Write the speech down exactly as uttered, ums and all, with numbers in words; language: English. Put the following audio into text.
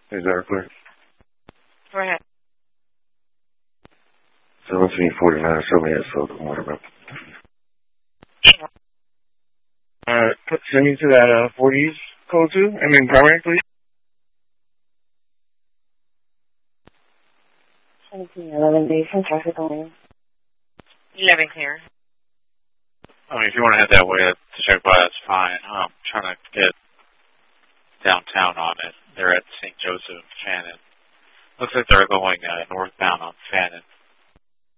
Is that clear? Go ahead. seventeen forty-nine, show me that so what about? Uh, put, send me to that, uh, forties code too, I mean, primary, please. seventeen eleven days from traffic only. eleven clear. I mean, if you want to head that way to check by, that's fine. I'm trying to get downtown on it. They're at Saint Joseph and Fannin. Looks like they're going uh, northbound on Fannin.